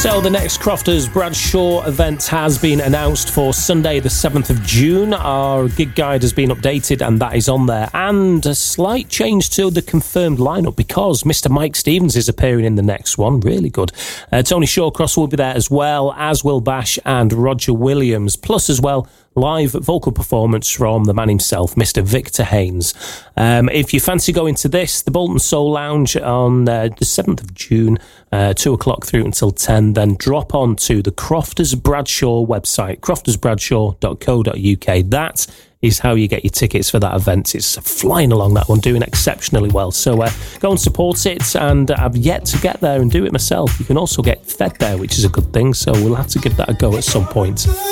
So the next Crofters Bradshaw event has been announced for Sunday the 7th of June. Our gig guide has been updated and that is on there. And a slight change to the confirmed lineup because Mr. Mike Stevens is appearing in the next one. Really good. Tony Shawcross will be there as well, as will Bash and Roger Williams. Plus as well, live vocal performance from the man himself, Mr. Victor Haynes. If you fancy going to this, the Bolton Soul Lounge on the 7th of June, 2 o'clock through until 10, then drop on to the Crofters Bradshaw website, croftersbradshaw.co.uk. That is how you get your tickets for that event. It's flying along, that one, doing exceptionally well. So go and support it, and I've yet to get there and do it myself. You can also get fed there, which is a good thing, so we'll have to give that a go at some point.